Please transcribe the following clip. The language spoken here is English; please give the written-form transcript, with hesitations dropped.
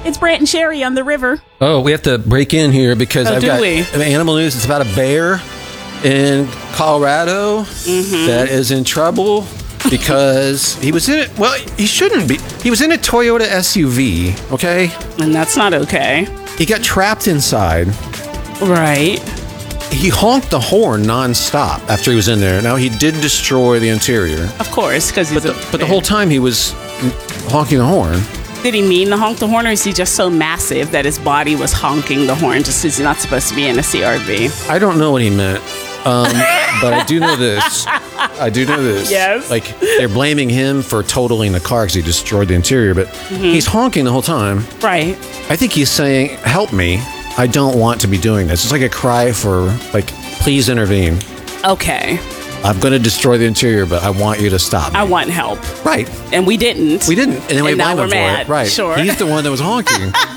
It's Brant and Sherry on the river. Oh, we have to break in here because I've got animal news. It's about a bear in Colorado that is in trouble because he was in it. Well, he shouldn't be. He was in a Toyota SUV, okay? And that's not okay. He got trapped inside. Right. He honked the horn nonstop after he was in there. Now, he did destroy the interior. Of course, because he's But the whole time he was honking the horn. Did he mean to honk the horn, or is he just so massive that his body was honking the horn just because he's not supposed to be in a CRV? I don't know what he meant, but I do know this. Yes. Like, they're blaming him for totaling the car because he destroyed the interior, but he's honking the whole time. Right. I think he's saying, help me. I don't want to be doing this. It's like a cry for, like, please intervene. Okay. I'm going to destroy the interior, but I want you to stop me. I want help. Right. And we didn't. We didn't. And then we now blamed we're him for mad. it. Right. Sure. He's the one that was honking.